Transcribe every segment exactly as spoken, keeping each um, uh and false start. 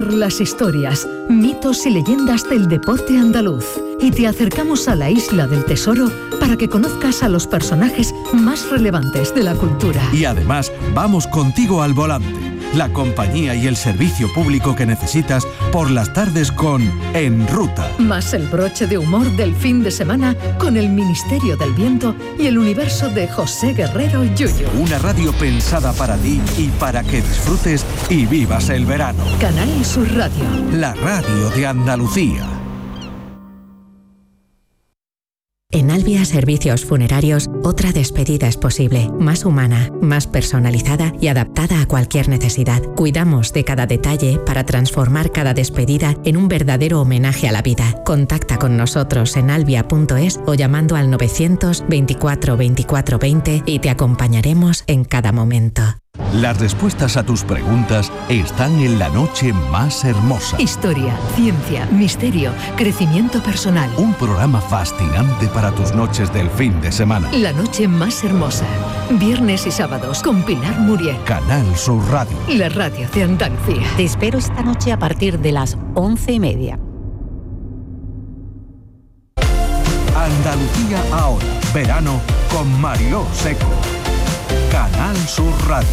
las historias, mitos y leyendas del deporte andaluz. Y te acercamos a la Isla del Tesoro para que conozcas a los personajes más relevantes de la cultura. Y además, vamos contigo al volante. La compañía y el servicio público que necesitas por las tardes con En Ruta. Más el broche de humor del fin de semana con el Ministerio del Viento y el universo de José Guerrero Yuyu. Una radio pensada para ti y para que disfrutes y vivas el verano. Canal Sur Radio. La radio de Andalucía. En Albia Servicios Funerarios, otra despedida es posible, más humana, más personalizada y adaptada a cualquier necesidad. Cuidamos de cada detalle para transformar cada despedida en un verdadero homenaje a la vida. Contacta con nosotros en albia punto es o llamando al novecientos veinticuatro veinticuatro veinte y te acompañaremos en cada momento. Las respuestas a tus preguntas están en La Noche Más Hermosa. Historia, ciencia, misterio, crecimiento personal. Un programa fascinante para tus noches del fin de semana. La Noche Más Hermosa. Viernes y sábados con Pilar Muriel. Canal Sur Radio. La radio de Andalucía. Te espero esta noche a partir de las once y media. Andalucía ahora. Verano con Mariló Seco. Canal Sur Radio.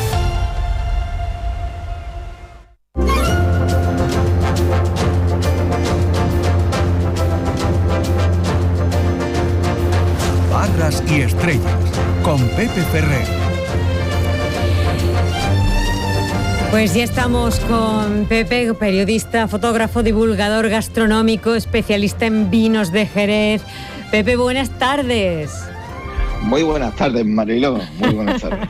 Barras y estrellas con Pepe Ferrer. Pues ya estamos con Pepe, periodista, fotógrafo, divulgador gastronómico, especialista en vinos de Jerez. Pepe, buenas tardes. Muy buenas tardes, Mariló. Muy buenas tardes.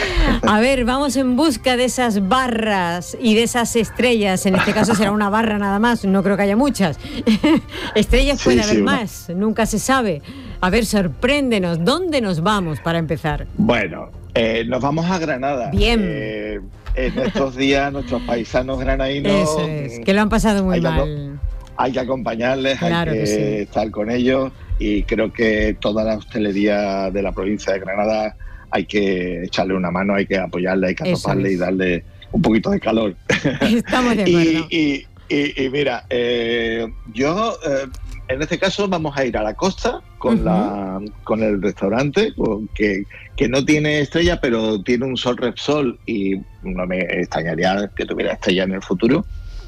A ver, vamos en busca de esas barras y de esas estrellas. En este caso será una barra nada más, no creo que haya muchas. Estrellas sí, puede haber sí, más, una... nunca se sabe. A ver, sorpréndenos, ¿dónde nos vamos para empezar? Bueno, eh, nos vamos a Granada. Bien. Eh, en estos días nuestros paisanos granadinos... Eso es, que lo han pasado muy hay mal. Que, hay que acompañarles, claro hay que, que sí. estar con ellos. Y creo que toda la hostelería de la provincia de Granada hay que echarle una mano, hay que apoyarle, hay que arroparle y darle un poquito de calor. Estamos de acuerdo. y, y, y, y mira, eh, yo eh, en este caso vamos a ir a la costa con, uh-huh. la, con el restaurante que, que no tiene estrella, pero tiene un Sol Repsol y no me extrañaría que tuviera estrella en el futuro.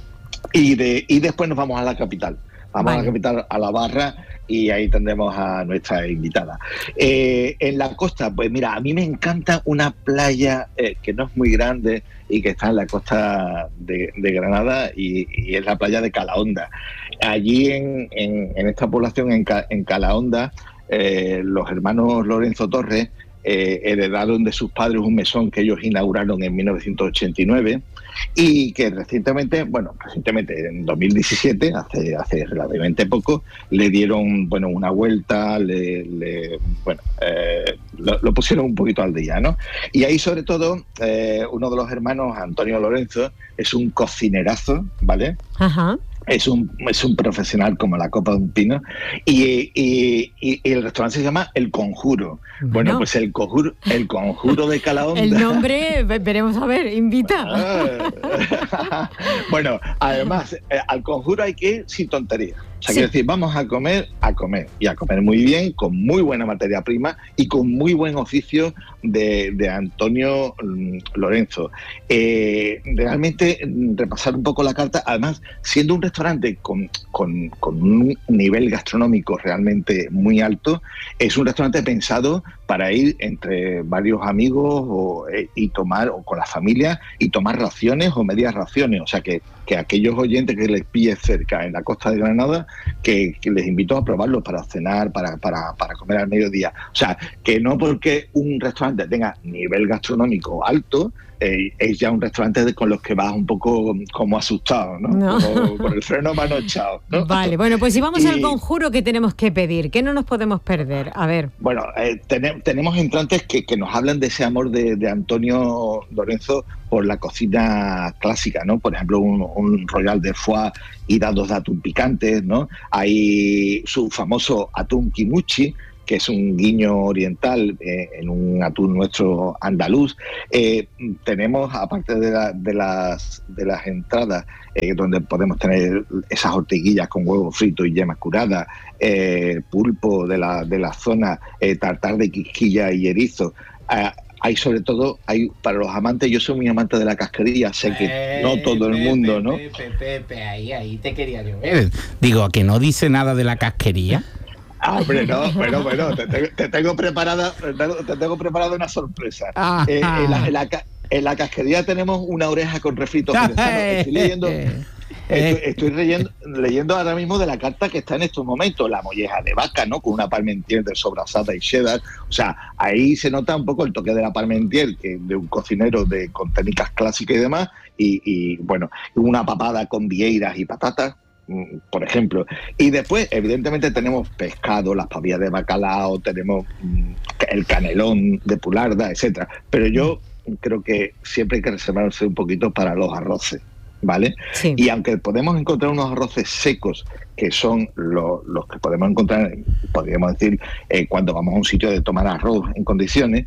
Y, de, y después nos vamos a la capital. Vamos vale. a la capital, a la Barra, y ahí tendremos a nuestra invitada. Eh, en la costa, pues mira, a mí me encanta una playa eh, que no es muy grande y que está en la costa de, de Granada y, y es la playa de Calahonda. Allí en, en, en esta población, en, en Calahonda, eh, los hermanos Lorenzo Torres eh, heredaron de sus padres un mesón que ellos inauguraron en mil novecientos ochenta y nueve y que recientemente, bueno, recientemente en dos mil diecisiete, hace, hace relativamente poco, le dieron, bueno, una vuelta, le, le bueno, eh, lo, lo pusieron un poquito al día, ¿no? Y ahí sobre todo, eh, uno de los hermanos, Antonio Lorenzo, es un cocinerazo, ¿vale? Ajá. Es un, es un profesional como la copa de un pino y, y, y, y el restaurante se llama El Conjuro. Bueno, bueno pues el conjuro, el conjuro de Calahonda. El nombre, veremos a ver, invita. Bueno, además, eh, al Conjuro hay que ir sin tontería. O sea, sí. quiero decir, vamos a comer, a comer, y a comer muy bien, con muy buena materia prima y con muy buen oficio de, de Antonio mm, Lorenzo. Eh, realmente, repasar un poco la carta, además, siendo un restaurante con, con, con un nivel gastronómico realmente muy alto, es un restaurante pensado para ir entre varios amigos o, eh, y tomar, o con la familia, y tomar raciones o medias raciones. O sea, que, que aquellos oyentes que les pille cerca en la costa de Granada, que, que les invito a probarlo para cenar, para, para, para comer al mediodía. O sea, que no porque un restaurante tenga nivel gastronómico alto, eh, es ya un restaurante de, con los que vas un poco como asustado, ¿no? no. Como con el freno mano echado, ¿no? Vale, bueno, pues si vamos y, al Conjuro, ¿qué tenemos que pedir? ¿Qué no nos podemos perder? A ver. Bueno, eh, ten, tenemos entrantes que, que nos hablan de ese amor de, de Antonio Lorenzo por la cocina clásica, ¿no? Por ejemplo, un, un royal de foie y dados de atún picantes, ¿no? Hay su famoso atún kimuchi, que es un guiño oriental eh, en un atún nuestro andaluz. Eh, tenemos, aparte de, la, de, las, de las entradas, eh, donde podemos tener esas ortiguillas con huevo frito y yemas curadas, eh, pulpo de la, de la zona, eh, tartar de quisquilla y erizo. Eh, hay sobre todo, hay para los amantes, yo soy muy amante de la casquería, sé que eh, no todo el mundo, Pepe, ¿no? Pepe, Pepe, ahí, ahí te quería yo ver. Digo, ¿que no dice nada de la casquería? Ah, hombre, no, bueno, bueno, te, te, te tengo preparada, te tengo preparada una sorpresa. Eh, en, la, en, la, en la casquería tenemos una oreja con refrito jerezano. Estoy leyendo, estoy, estoy leyendo, leyendo ahora mismo de la carta que está en estos momentos, la molleja de vaca, ¿no? Con una parmentier de sobrasada y cheddar. O sea, ahí se nota un poco el toque de la parmentier, que de un cocinero de con técnicas clásicas y demás, y, y bueno, una papada con vieiras y patatas, por ejemplo. Y después, evidentemente, tenemos pescado, las pavillas de bacalao, tenemos el canelón de pularda, etcétera. Pero yo creo que siempre hay que reservarse un poquito para los arroces, ¿vale? Sí. Y aunque podemos encontrar unos arroces secos, que son los, los que podemos encontrar, podríamos decir, eh, cuando vamos a un sitio de tomar arroz en condiciones,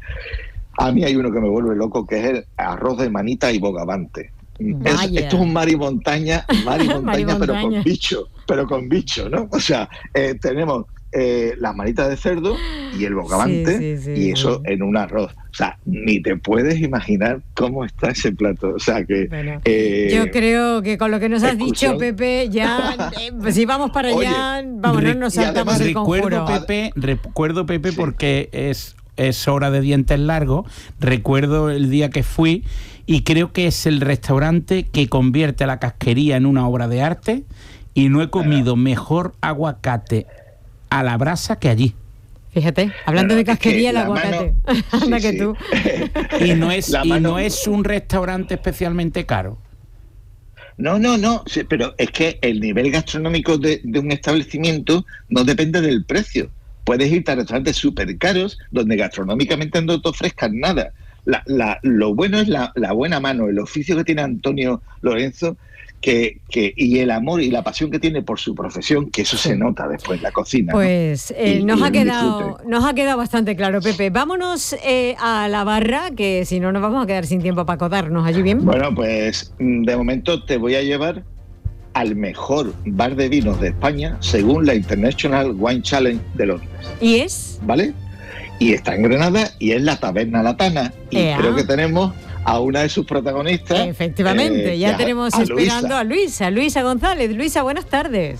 a mí hay uno que me vuelve loco, que es el arroz de manita y bogavante. Es, esto es un mar y montaña, mar y montaña, pero con bicho, pero con bicho, ¿no? O sea, eh, tenemos eh, las manitas de cerdo y el bogavante, sí, sí, sí, y eso sí. en un arroz. O sea, ni te puedes imaginar cómo está ese plato. O sea, que... Bueno, eh, yo creo que con lo que nos has dicho, Pepe, ya, eh, si vamos para allá, oye, vamos, no nos saltamos el conjuro. Recuerdo, Pepe, recuerdo, Pepe, sí. porque es, es hora de dientes largos. Recuerdo el día que fui y creo que es el restaurante que convierte a la casquería en una obra de arte, y no he comido mejor aguacate a la brasa que allí. Fíjate, hablando bueno, de casquería, el aguacate. Anda sí, que sí. tú. Y no es y mano... no es un restaurante especialmente caro. No, no, no, sí, pero es que el nivel gastronómico de, de un establecimiento no depende del precio. Puedes irte a restaurantes súper caros donde gastronómicamente no te ofrezcan nada. La, la, lo bueno es la, la buena mano, el oficio que tiene Antonio Lorenzo, que, que y el amor y la pasión que tiene por su profesión, que eso sí. se nota después en la cocina. Pues ¿no? eh, y, nos, y ha quedado, nos ha quedado bastante claro, Pepe. Vámonos eh, a la barra, que si no nos vamos a quedar sin tiempo para acotarnos. ¿Allí bien? Bueno, pues de momento te voy a llevar al mejor bar de vinos de España, según la International Wine Challenge de Londres. ¿Y es? ¿Vale? Y está en Granada y es la Taberna Latana. Y Ea. creo que tenemos a una de sus protagonistas. Efectivamente, eh, ya tenemos a, a esperando Luisa. a Luisa, Luisa González. Luisa, buenas tardes.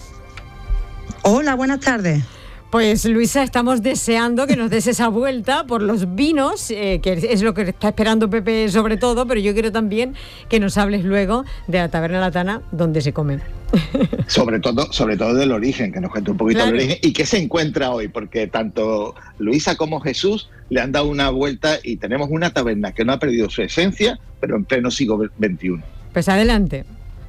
Hola, buenas tardes. Pues Luisa, estamos deseando que nos des esa vuelta por los vinos, eh, que es lo que está esperando Pepe sobre todo, pero yo quiero también que nos hables luego de la Taberna Latana, donde se come. Sobre todo, sobre todo del origen, que nos cuente un poquito claro. del origen y qué se encuentra hoy, porque tanto Luisa como Jesús le han dado una vuelta y tenemos una taberna que no ha perdido su esencia, pero en pleno siglo veintiuno. Pues adelante.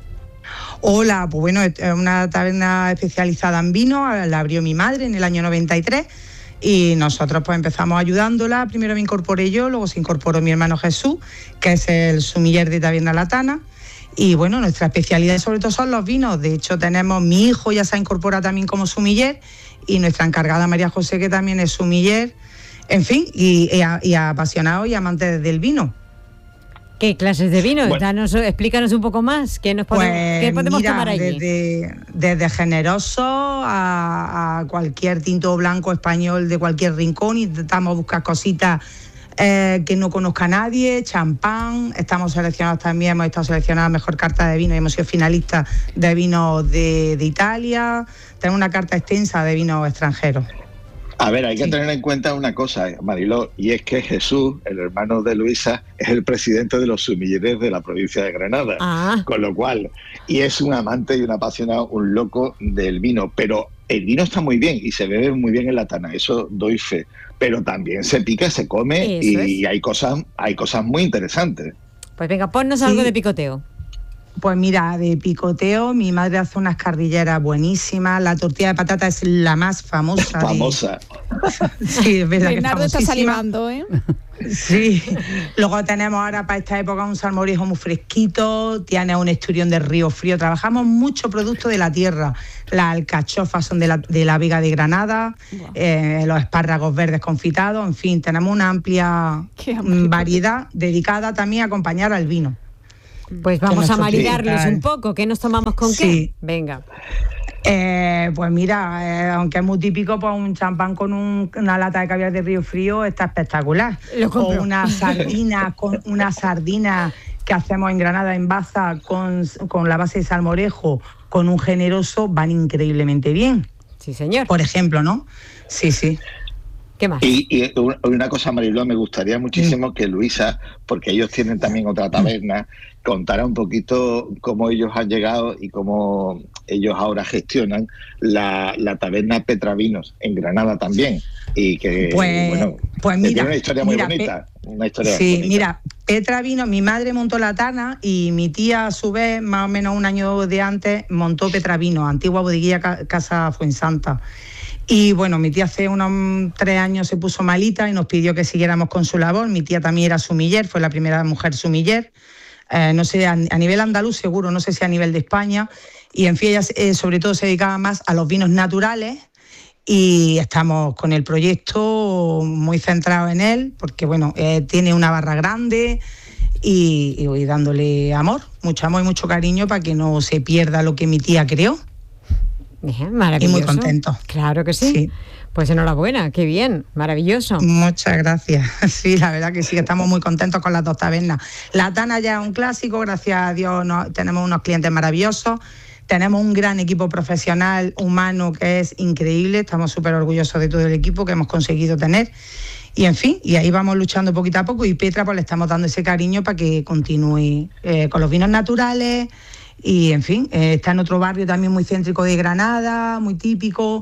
Hola, pues bueno, es una taberna especializada en vino, la abrió mi madre en el año noventa y tres y nosotros pues empezamos ayudándola. Primero me incorporé yo, luego se incorporó mi hermano Jesús, que es el sumiller de Taberna Latana. Y bueno, nuestra especialidad sobre todo son los vinos. De hecho, tenemos, mi hijo ya se ha incorporado también como sumiller, y nuestra encargada María José, que también es sumiller. En fin, y, y, y apasionados y amantes del vino. ¿Qué clases de vino? Bueno, Danos, explícanos un poco más. ¿Qué, nos podemos, pues, ¿qué podemos mira, tomar allí? Desde, desde generoso a, a cualquier tinto blanco español de cualquier rincón. Intentamos buscar cositas eh, que no conozca nadie, champán. Estamos seleccionados también, hemos estado seleccionados mejor carta de vino y hemos sido finalistas de vinos de, de Italia. Tenemos una carta extensa de vinos extranjeros. A ver, hay que sí. tener en cuenta una cosa, Mariló, y es que Jesús, el hermano de Luisa, es el presidente de los sumilleres de la provincia de Granada, ah. con lo cual, y es un amante y un apasionado, un loco del vino, pero el vino está muy bien y se bebe muy bien en la tana, eso doy fe, pero también se pica, se come y, y hay cosas, hay cosas muy interesantes. Pues venga, ponnos sí. algo de picoteo. Pues mira, de picoteo, mi madre hace unas cardilleras buenísimas, la tortilla de patata es la más famosa. Famosa. De... Sí, es verdad. Bernardo que está salivando, ¿eh? Sí. Luego tenemos ahora para esta época un salmorejo muy fresquito, tiene un esturión de río frío, trabajamos mucho producto de la tierra. Las alcachofas son de la, de la Vega de Granada, wow. eh, los espárragos verdes confitados, en fin, tenemos una amplia variedad dedicada también a acompañar al vino. Pues vamos a maridarlos un poco. ¿Qué nos tomamos con sí. qué? Venga. Eh, pues mira, eh, aunque es muy típico, pues un champán con un, una lata de caviar de río frío está espectacular. O una sardina, con una sardina que hacemos en Granada en Baza con, con la base de salmorejo, con un generoso, van increíblemente bien. Sí, señor. Por ejemplo, ¿no? Sí, sí. ¿Qué más? Y, y una cosa, Mariló, me gustaría muchísimo que Luisa, porque ellos tienen también otra taberna, contara un poquito cómo ellos han llegado y cómo ellos ahora gestionan la, la taberna Petravinos en Granada también. Y que, pues, bueno, pues mira, tiene una historia muy mira, bonita. Una historia sí, bonita. Mira, Petravinos, mi madre montó la Tana y mi tía, a su vez, más o menos un año de antes, montó Petravinos, antigua bodeguilla Casa Fuensanta. Y bueno, mi tía hace unos tres años se puso malita y nos pidió que siguiéramos con su labor. Mi tía también era sumiller, fue la primera mujer sumiller. Eh, no sé, a, a nivel andaluz seguro, no sé si a nivel de España. Y en fin, ella eh, sobre todo se dedicaba más a los vinos naturales y estamos con el proyecto muy centrados en él, porque bueno, eh, tiene una barra grande y, y voy dándole amor, mucho amor y mucho cariño para que no se pierda lo que mi tía creó. Bien, maravilloso. Y muy contento. Claro que sí. sí. Pues enhorabuena, qué bien, maravilloso. Muchas gracias. Sí, la verdad que sí, estamos muy contentos con las dos tabernas. La Tana ya es un clásico, gracias a Dios no, tenemos unos clientes maravillosos, tenemos un gran equipo profesional, humano, que es increíble, estamos súper orgullosos de todo el equipo que hemos conseguido tener. Y en fin, y ahí vamos luchando poquito a poco y Petra pues le estamos dando ese cariño para que continúe eh, con los vinos naturales. Y en fin, eh, está en otro barrio también muy céntrico de Granada, muy típico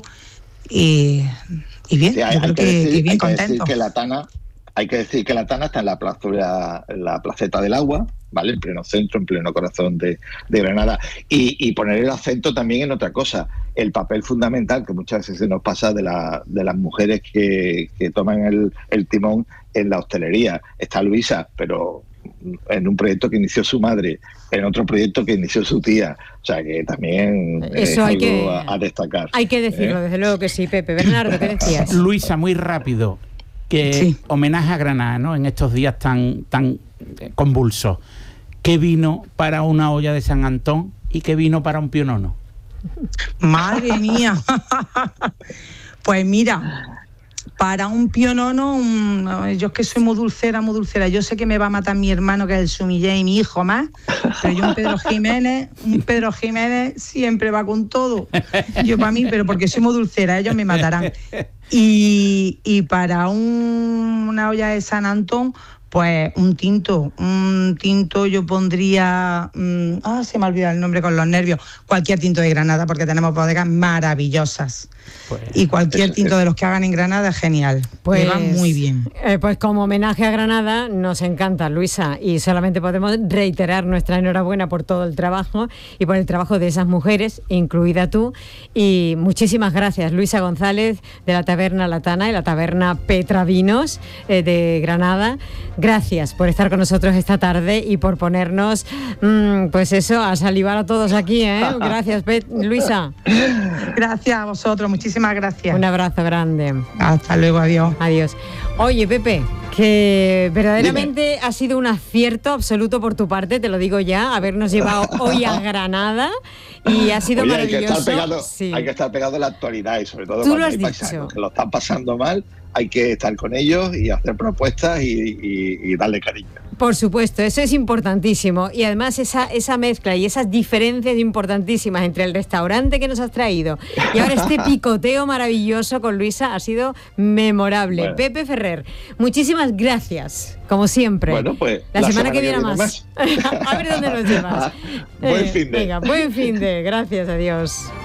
y, y bien, sí, hay, claro hay que, que, decir, que bien hay que contento. Decir que la Tana, hay que decir que la Tana está en la plaza, en la placeta del Agua, ¿vale? En pleno centro, en pleno corazón de, de Granada. Y, y poner el acento también en otra cosa, el papel fundamental que muchas veces se nos pasa de, la, de las mujeres que, que toman el, el timón en la hostelería. Está Luisa, pero en un proyecto que inició su madre, en otro proyecto que inició su tía, o sea que también eso es hay algo que, a, a destacar. Hay que decirlo, ¿eh? Desde luego que sí, Pepe. Bernardo, ¿qué decías? Luisa, muy rápido, que sí. Homenaje a Granada, ¿no? En estos días tan, tan convulsos. ¿Qué vino para una olla de San Antón y qué vino para un pionono? Madre mía. Pues mira, para un pionono, un, yo es que soy muy dulcera, muy dulcera. Yo sé que me va a matar mi hermano, que es el sumiller, y mi hijo más, pero yo un Pedro Jiménez, un Pedro Jiménez siempre va con todo. Yo para mí, pero porque soy muy dulcera, ellos me matarán. Y, y para un, una olla de San Antón, pues un tinto, un tinto yo pondría, mmm, ah, se me ha olvidado el nombre con los nervios, cualquier tinto de Granada, porque tenemos bodegas maravillosas. Pues, y cualquier eso, tinto eso. de los que hagan en Granada es genial, pues, va muy bien. Eh, pues como homenaje a Granada nos encanta, Luisa, y solamente podemos reiterar nuestra enhorabuena por todo el trabajo y por el trabajo de esas mujeres, incluida tú, y muchísimas gracias, Luisa González, de la taberna La Tana y la taberna Petravinos eh, de Granada. Gracias por estar con nosotros esta tarde y por ponernos, mmm, pues eso, a salivar a todos aquí, ¿eh? Gracias, Pet- Luisa. Gracias a vosotros, muchísimas gracias. Un abrazo grande. Hasta luego, adiós. Adiós. Oye, Pepe, que verdaderamente Dime. Ha sido un acierto absoluto por tu parte, te lo digo ya, habernos llevado hoy a Granada y ha sido Oye, maravilloso. Hay que estar pegado, sí. hay que estar pegado a la actualidad y sobre todo Tú cuando lo has hay dicho. paisanos que lo están pasando mal, hay que estar con ellos y hacer propuestas y, y, y darle cariño. Por supuesto, eso es importantísimo. Y además esa, esa mezcla y esas diferencias importantísimas entre el restaurante que nos has traído y ahora este picoteo maravilloso con Luisa ha sido memorable. Bueno. Pepe Ferrer, muchísimas gracias, como siempre. Bueno, pues la, la semana, semana que viene, que viene más. más. A ver dónde nos llevas. Buen eh, fin de. Venga, buen fin de. Gracias, adiós.